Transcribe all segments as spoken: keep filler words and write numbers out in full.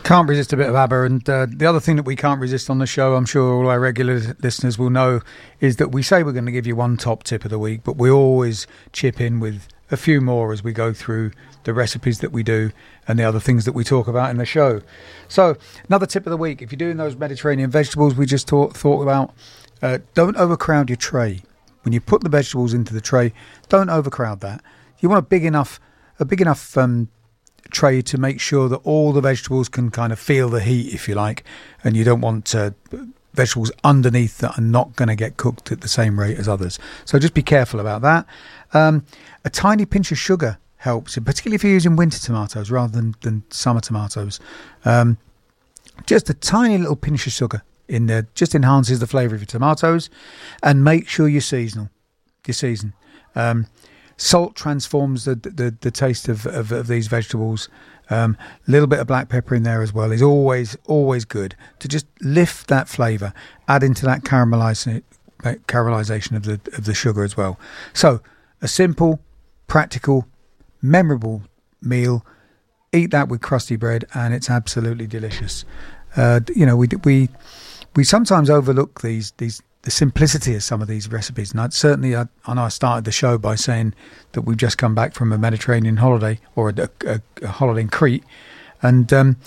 Can't resist a bit of ABBA, and uh, the other thing that we can't resist on the show, I'm sure all our regular listeners will know, is that we say we're going to give you one top tip of the week, but we always chip in with a few more as we go through the recipes that we do and the other things that we talk about in the show. So, another tip of the week, if you're doing those Mediterranean vegetables we just talk, thought about, uh, don't overcrowd your tray. When you put the vegetables into the tray, don't overcrowd that. You want a big enough, a big enough um, tray to make sure that all the vegetables can kind of feel the heat, if you like, and you don't want uh, vegetables underneath that are not going to get cooked at the same rate as others. So just be careful about that. Um, a tiny pinch of sugar helps, particularly if you're using winter tomatoes rather than, than summer tomatoes. Um, just a tiny little pinch of sugar in there just enhances the flavour of your tomatoes, and make sure you're seasonal. You season. Um, Salt transforms the the, the taste of, of, of these vegetables. A um, little bit of black pepper in there as well is always always good to just lift that flavour. Add into that caramelization caramelization of the of the sugar as well. So a simple, practical, memorable meal. Eat that with crusty bread, and it's absolutely delicious. Uh, you know, we we we sometimes overlook these these. the simplicity of some of these recipes. And I'd certainly, I, I know I started the show by saying that we've just come back from a Mediterranean holiday, or a, a, a holiday in Crete. And um,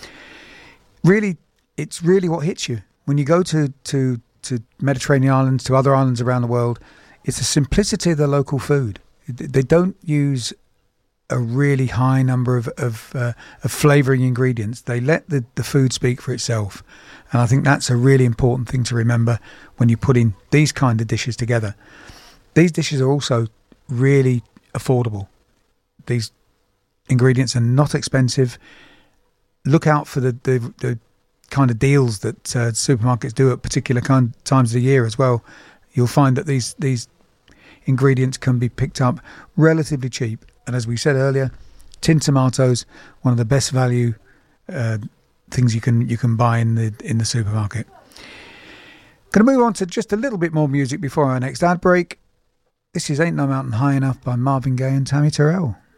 really, it's really what hits you. When you go to, to, to Mediterranean islands, to other islands around the world, it's the simplicity of the local food. They don't use a really high number of, of, uh, of flavouring ingredients. They let the, the food speak for itself. And I think that's a really important thing to remember when you put in these kind of dishes together. These dishes are also really affordable. These ingredients are not expensive. Look out for the, the, the kind of deals that uh, supermarkets do at particular kind times of the year as well. You'll find that these, these ingredients can be picked up relatively cheap. And as we said earlier, tin tomatoes, one of the best value uh things you can you can buy in the in the supermarket. Going to move on to just a little bit more music before our next ad break. This is Ain't No Mountain High Enough by Marvin Gaye and Tammy Terrell.